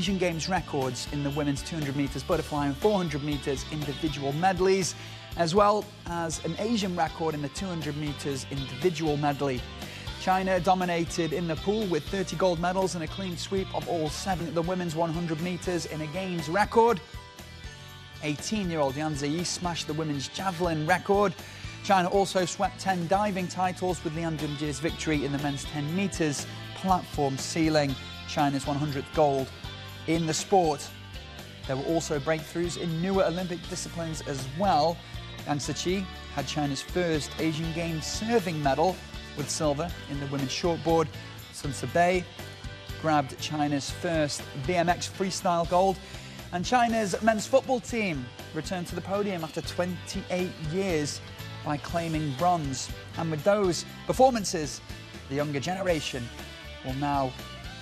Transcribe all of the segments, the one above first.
Asian Games records in the women's 200 metres butterfly and 400 metres individual medleys, as well as an Asian record in the 200 metres individual medley. China dominated in the pool with 30 gold medals and a clean sweep of all 7 at the women's 100 metres in a Games record. 18-year-old Yan Ziyi smashed the women's javelin record. China also swept 10 diving titles with Lian Dunjie's victory in the men's 10 metres platform, sealing China's 100th gold in the sport. There were also breakthroughs in newer Olympic disciplines as well. Yang Ziqi had China's first Asian Games serving medal with silver in the women's shortboard. Sun Cebei grabbed China's first BMX freestyle gold. And China's men's football team returned to the podium after 28 years by claiming bronze. And with those performances, the younger generation will now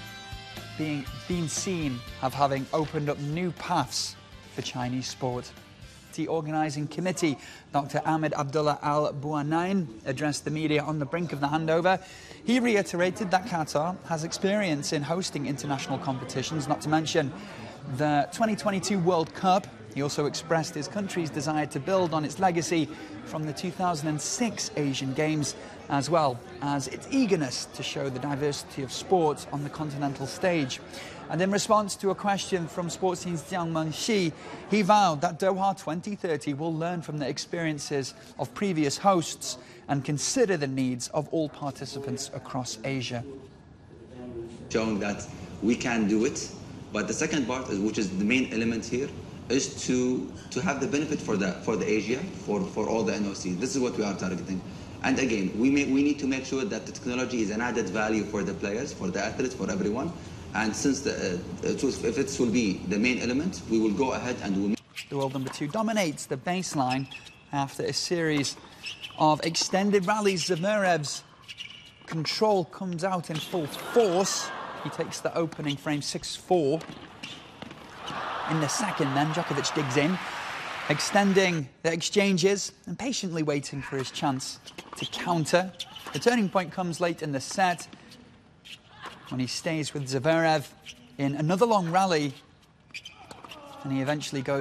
be seen as having opened up new paths for Chinese sport. The organising committee, Dr. Ahmed Abdullah Al Buanain, addressed the media on the brink of the handover. He reiterated that Qatar has experience in hosting international competitions, not to mention the 2022 World Cup. He also expressed his country's desire to build on its legacy from the 2006 Asian Games, as well as its eagerness to show the diversity of sport on the continental stage. And in response to a question from Sportscience's Jiang Mengxi, he vowed that Doha 2030 will learn from the experiences of previous hosts and consider the needs of all participants across Asia. Showing that we can do it, but the second part, which is the main element here, is to have the benefit for the Asia, for all the NOC. This is what we are targeting. And again, we need to make sure that the technology is an added value for the players, for the athletes, for everyone. And since if it will be the main element, we will go ahead and we'll... The world number 2 dominates the baseline after a series of extended rallies. Zverev's control comes out in full force. He takes the opening frame 6-4. In the second, then, Djokovic digs in, extending the exchanges and patiently waiting for his chance to counter. The turning point comes late in the set when he stays with Zverev in another long rally, and he eventually goes